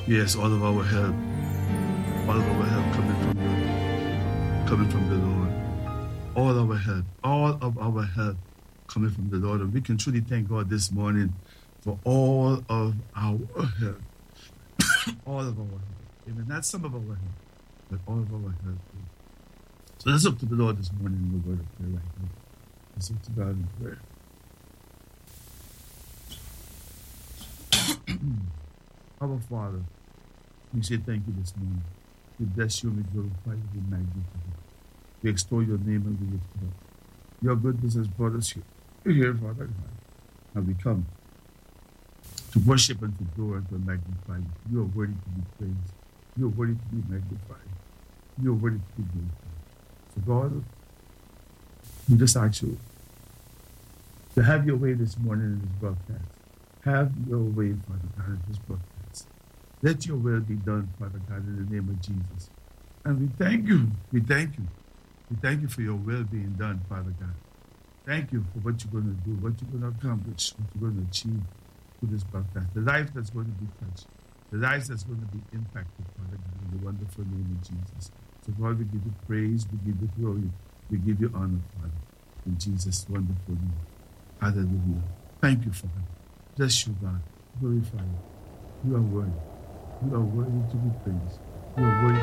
Yes, all of our help, coming from the Lord. All of our help coming from the Lord. And we can truly thank God this morning for all of our help. All of our help. Amen. Not some of our help, but all of our help. So let's look to the Lord this morning in the word of prayer right now. Let's look to God in prayer. Our Father, we say thank you this morning. We bless you and we glorify you, we magnify you. We extol your name and we lift you up. Your goodness has brought us here, Father God. And we come to worship and to adore and to magnify you. You are worthy to be praised. You are worthy to be magnified. You are worthy to be glorified. So God, we just ask you to have your way this morning in this broadcast. Have your way, Father God, in this broadcast. Let your will be done, Father God, in the name of Jesus. And we thank you. We thank you. We thank you for your will being done, Father God. Thank you for what you're going to do, what you're going to accomplish, what you're going to achieve through this broadcast. The life that's going to be touched, the lives that's going to be impacted, Father God, in the wonderful name of Jesus. So, God, we give you praise, we give you glory, we give you honor, Father, in Jesus' wonderful name. Hallelujah. Thank you, Father. Bless you, God. Glorify you. You are worthy. You are worthy to be praised. You are worthy